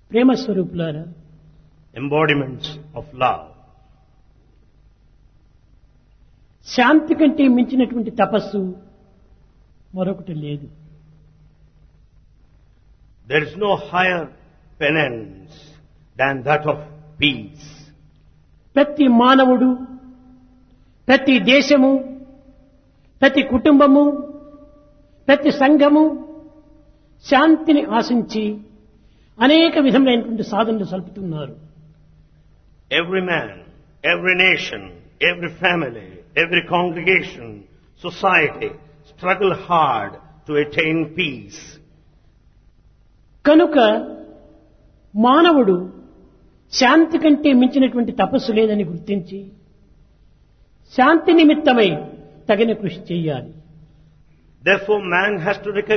ప్రేమ స్వరూపులారా, embodiments of love. శాంతి కంటే మించినటువంటి తపస్సు మరొకటి లేదు. There is no higher penance than that of peace. ప్రతి మానవుడు, ప్రతి దేశము, ప్రతి కుటుంబము, ప్రతి సంఘము శాంతిని ఆశించి అనేక విధములైనటువంటి సాధనలు సల్పుతున్నారు. Every man, every nation, every family, every congregation, society struggle hard to attain peace. కనుక మానవుడు శాంతి కంటే మించినటువంటి తపస్సు లేదని గుర్తించి శాంతి నిమిత్తమై తగిన కృషి చేయాలి. Therefore man has to recognize